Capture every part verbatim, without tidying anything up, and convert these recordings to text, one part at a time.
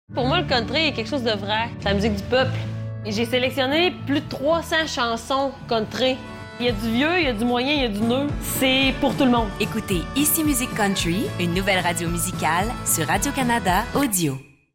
Pour moi, le country est quelque chose de vrai. C'est la musique du peuple. Et j'ai sélectionné plus de trois cents chansons country. Il y a du vieux, il y a du moyen, il y a du neuf. C'est pour tout le monde. Écoutez Ici Musique Country, une nouvelle radio musicale sur Radio-Canada Audio.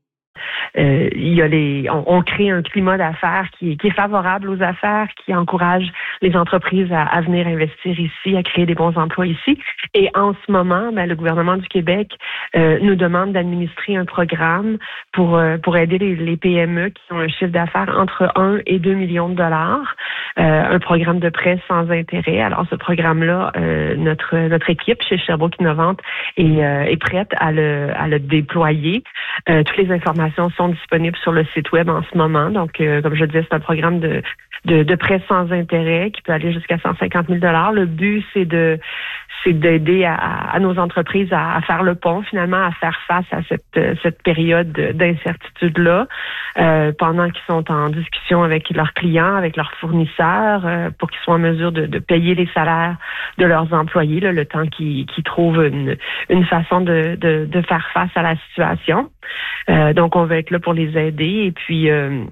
Euh, il y a les, on, on crée un climat d'affaires qui, qui est favorable aux affaires, qui encourage les entreprises à, à venir investir ici, à créer des bons emplois ici. Et en ce moment, ben, le gouvernement du Québec euh, nous demande d'administrer un programme pour euh, pour aider les, les P M E qui ont un chiffre d'affaires entre un et deux millions de dollars. Euh, un programme de prêt sans intérêt. Alors, ce programme-là, euh, notre notre équipe chez Sherbrooke Innovante est, euh, est prête à le à le déployer. Euh, toutes les informations sont disponibles sur le site web en ce moment. Donc, euh, comme je disais, c'est un programme de, de, de prêt sans intérêt qui peut aller jusqu'à cent cinquante mille dollars. Le but, c'est de c'est d'aider à, à nos entreprises à, à faire le pont, finalement, à faire face à cette, cette période d'incertitude-là, euh, pendant qu'ils sont en discussion avec leurs clients, avec leurs fournisseurs, euh, pour qu'ils soient en mesure de, de payer les salaires de leurs employés, là, le temps qu'ils, qu'ils trouvent une, une façon de, de, de faire face à la situation. Euh, donc, on va être là pour les aider et puis euh,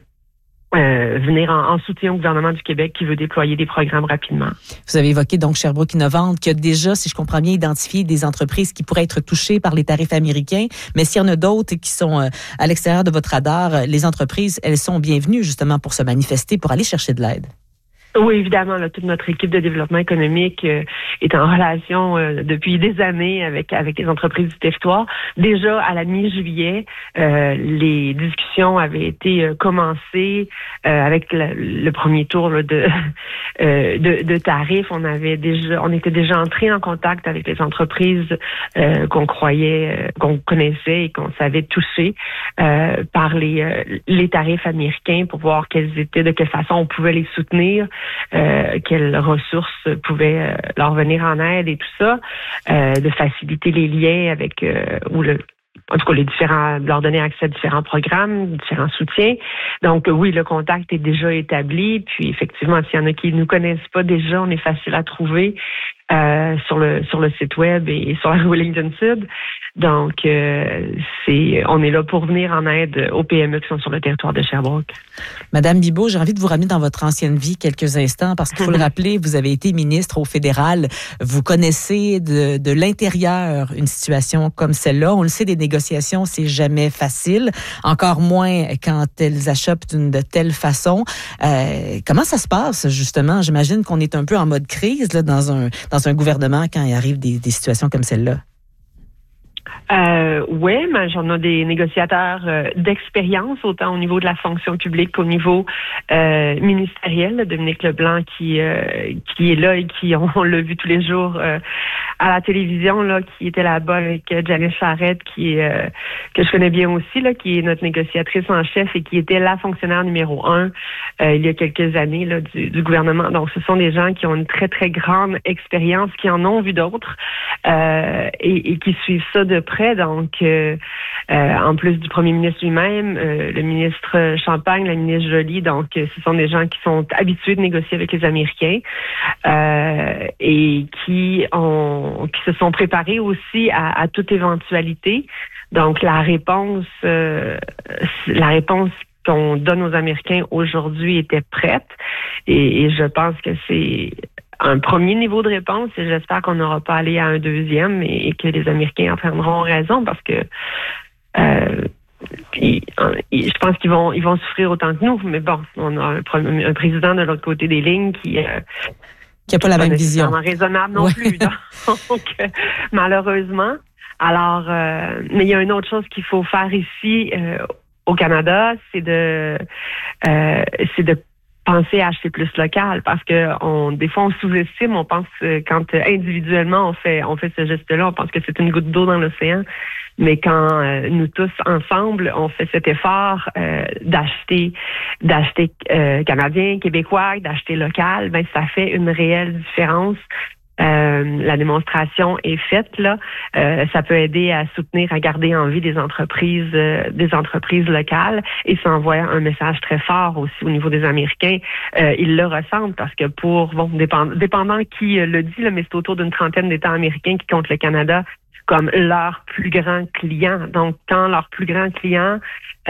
euh, venir en, en soutien au gouvernement du Québec qui veut déployer des programmes rapidement. Vous avez évoqué donc Sherbrooke Innovante qui a déjà, si je comprends bien, identifié des entreprises qui pourraient être touchées par les tarifs américains. Mais s'il y en a d'autres qui sont euh, à l'extérieur de votre radar, les entreprises, elles sont bienvenues justement pour se manifester, pour aller chercher de l'aide. Oui, évidemment, là, toute notre équipe de développement économique euh, est en relation euh, depuis des années avec avec les entreprises du territoire. Déjà, à la mi-juillet, euh, les discussions avaient été euh, commencées euh, avec le, le premier tour là, de, euh, de de tarifs. On avait déjà, on était déjà entré en contact avec les entreprises euh, qu'on croyait, euh, qu'on connaissait et qu'on savait toucher euh, par les euh, les tarifs américains pour voir quelles étaient, de quelle façon on pouvait les soutenir. Euh, quelles ressources pouvaient euh, leur venir en aide et tout ça, euh, de faciliter les liens avec euh, ou le en tout cas les différents, leur donner accès à différents programmes, différents soutiens. Donc oui, le contact est déjà établi. Puis effectivement, s'il y en a qui ne nous connaissent pas déjà, on est facile à trouver euh, sur le sur le site web et sur la rue Wellington Sud. Donc euh, c'est on est là pour venir en aide aux P M E qui sont sur le territoire de Sherbrooke. Madame Bibeau, j'ai envie de vous ramener dans votre ancienne vie quelques instants parce qu'il faut le rappeler, vous avez été ministre au fédéral. Vous connaissez de, de l'intérieur une situation comme celle-là. On le sait, des négociations, c'est jamais facile, encore moins quand elles achoppent d'une de telle façon. Euh, comment ça se passe, justement? J'imagine qu'on est un peu en mode crise là, dans un dans un gouvernement quand il arrive des, des situations comme celle-là. Euh, oui, mais j'en ai des négociateurs euh, d'expérience, autant au niveau de la fonction publique qu'au niveau euh, ministériel. Là, Dominique Leblanc qui euh, qui est là et qui, on, on l'a vu tous les jours euh, à la télévision, là, qui était là-bas avec euh, Janice Charette, qui est, euh, que je connais bien aussi, là, qui est notre négociatrice en chef et qui était la fonctionnaire numéro un euh, il y a quelques années là, du, du gouvernement. Donc, ce sont des gens qui ont une très, très grande expérience, qui en ont vu d'autres euh, et, et qui suivent ça de près. Donc, euh, euh, en plus du premier ministre lui-même, euh, le ministre Champagne, la ministre Joly, donc euh, ce sont des gens qui sont habitués de négocier avec les Américains euh, et qui ont, qui se sont préparés aussi à, à toute éventualité. Donc, la réponse, euh, la réponse qu'on donne aux Américains aujourd'hui était prête et, et je pense que c'est un premier niveau de réponse et j'espère qu'on n'aura pas allé à un deuxième et, et que les Américains en prendront raison parce que euh, puis, je pense qu'ils vont ils vont souffrir autant que nous, mais bon, on a un, un président de l'autre côté des lignes qui euh, qui n'a pas la même vision. Pas raisonnable non ouais. plus. Donc, euh, malheureusement. Alors, euh, mais il y a une autre chose qu'il faut faire ici euh, au Canada, c'est de euh, c'est de penser à acheter plus local parce que on des fois on sous-estime, on pense euh, quand euh, individuellement on fait on fait ce geste-là, on pense que c'est une goutte d'eau dans l'océan, mais quand euh, nous tous ensemble on fait cet effort euh, d'acheter d'acheter euh, canadien, québécois, d'acheter local, ben ça fait une réelle différence. Euh, la démonstration est faite là. Euh, ça peut aider à soutenir, à garder en vie des entreprises, euh, des entreprises locales, et ça envoie un message très fort aussi au niveau des Américains. Euh, ils le ressentent parce que pour bon, dépend, dépendant qui le dit là, mais c'est autour d'une trentaine d'États américains qui comptent le Canada comme leur plus grand client. Donc, quand leur plus grand client